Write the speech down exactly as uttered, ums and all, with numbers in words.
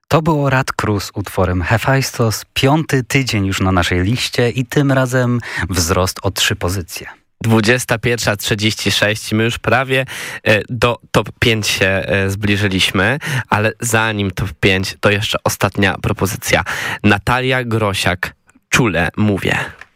To było Rad Cruz utworem Hefajstos, piąty tydzień już na naszej liście i tym razem wzrost o trzy pozycje. dwudziesta pierwsza trzydzieści sześć, my już prawie do top pięć się zbliżyliśmy, ale zanim top pięć, to jeszcze ostatnia propozycja. Natalia Grosiak, Czule mówię.